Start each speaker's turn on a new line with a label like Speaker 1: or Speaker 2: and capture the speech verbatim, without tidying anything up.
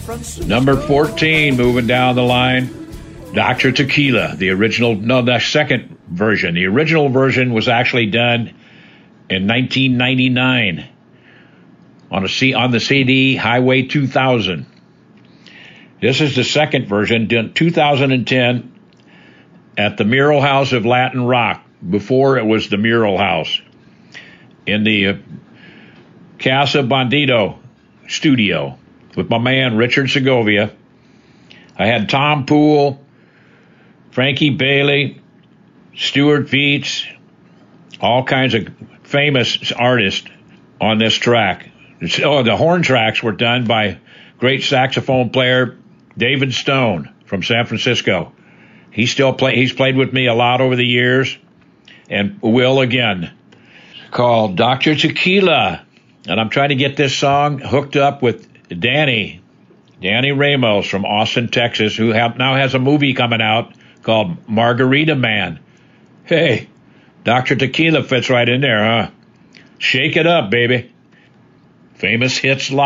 Speaker 1: Number fourteen, moving down the line, Doctor Tequila, the original, no, the second version. The original version was actually done in nineteen ninety-nine on a C, on the C D Highway two thousand. This is the second version, done two thousand ten at the Mural House of Latin Rock. Before it was the Mural House in the uh, Casa Bandito studio with my man Richard Segovia. I had Tom Poole, Frankie Bailey, Stuart Veets, all kinds of famous artists on this track. Oh, the horn tracks were done by great saxophone player David Stone from San Francisco. He still play. He's played with me a lot over the years, and will again. Called Doctor Tequila, and I'm trying to get this song hooked up with Danny, Danny Ramos from Austin, Texas, who have, now has a movie coming out called Margarita Man. Hey, Doctor Tequila fits right in there, huh? Shake it up, baby. Famous Hits Live.